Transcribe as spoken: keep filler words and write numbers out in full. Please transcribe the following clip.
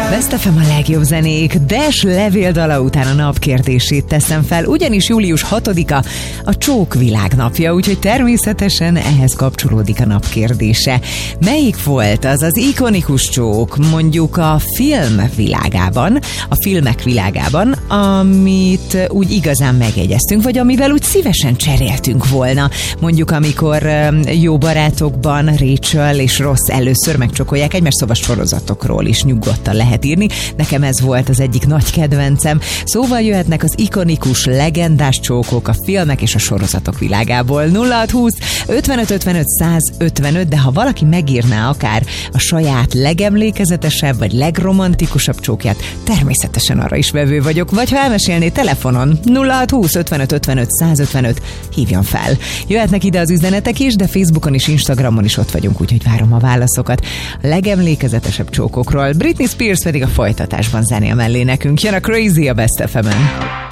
Best ef em a legjobb zenék, Dash levéldala után a nap kérdését teszem fel, ugyanis július hatodika a csók világnapja, úgyhogy természetesen ehhez kapcsolódik a nap kérdése. Melyik volt az az ikonikus csók, mondjuk a film világában, a filmek világában, amit úgy igazán megjegyeztünk, vagy amivel úgy szívesen cseréltünk volna? Mondjuk amikor jó barátokban Rachel és Ross először megcsokolják egymást, szóval sorozatokról is nyugodtan lehet írni. Nekem ez volt az egyik nagy kedvencem. Szóval jöhetnek az ikonikus, legendás csókok a filmek és a sorozatok világából. nulla hat húsz ötvenöt ötvenöt százötvenöt, de ha valaki megírná akár a saját legemlékezetesebb vagy legromantikusabb csókját, természetesen arra is vevő vagyok. Vagy ha elmesélné telefonon, nulla hat húsz ötvenöt ötvenöt százötvenöt, hívjon fel. Jöhetnek ide az üzenetek is, de Facebookon és Instagramon is ott vagyunk, úgyhogy várom a válaszokat. A legemlékezetesebb csókokról, Britney Spears pedig a folytatásban zenél mellé nekünk. Jön a Crazy a Best ef emen.